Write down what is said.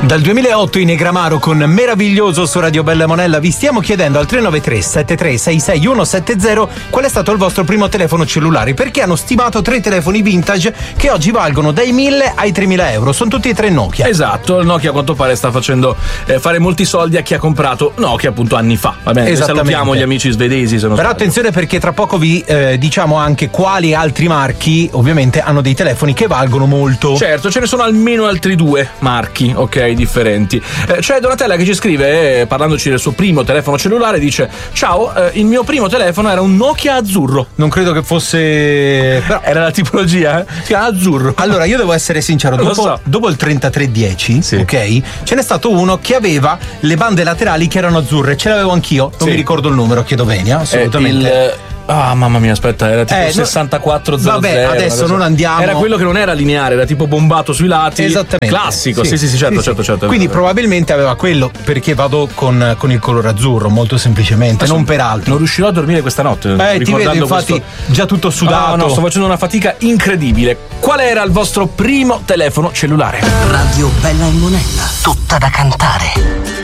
Dal 2008 in Negramaro con Meraviglioso su Radio Bella Monella vi stiamo chiedendo al 393 7366 170 qual è stato il vostro primo telefono cellulare, perché hanno stimato 3 telefoni vintage che oggi valgono dai 1.000 ai 3.000 euro. Sono tutti e 3 Nokia. Esatto, il Nokia a quanto pare sta facendo fare molti soldi a chi ha comprato Nokia appunto anni fa. Va bene, salutiamo gli amici svedesi. Se non Però sbaglio. attenzione, perché tra poco vi diciamo anche quali altri marchi ovviamente hanno dei telefoni che valgono molto. Certo, ce ne sono almeno altri 2 marchi, ok, differenti. C'è Donatella che ci scrive, parlandoci del suo primo telefono cellulare, dice: ciao, il mio primo telefono era un Nokia azzurro. Non credo che fosse... Però era la tipologia, si chiama azzurro. Allora, io devo essere sincero, dopo il 3310, sì, ok, ce n'è stato uno che aveva le bande laterali che erano azzurre, ce l'avevo anch'io, non mi ricordo il numero, chiedo venia, assolutamente. Ah, mamma mia, aspetta, era tipo 6400. Vabbè, adesso non andiamo. Era quello che non era lineare, era tipo bombato sui lati. Esattamente. Classico, sì, certo. Quindi probabilmente aveva quello, perché vado con il colore azzurro, molto semplicemente, non per altro. Non riuscirò a dormire questa notte. Ti vedo, infatti, già tutto sudato. No, sto facendo una fatica incredibile. Qual era il vostro primo telefono cellulare? Radio Bella e Monella, tutta da cantare.